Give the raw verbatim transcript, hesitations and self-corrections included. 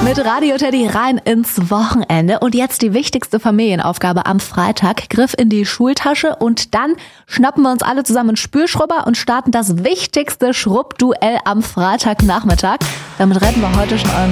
Mit Radio Teddy rein ins Wochenende. Und jetzt die wichtigste Familienaufgabe am Freitag. Griff in die Schultasche und dann schnappen wir uns alle zusammen einen Spülschrubber und starten das wichtigste Schrubbduell am Freitagnachmittag. Damit retten wir heute schon euren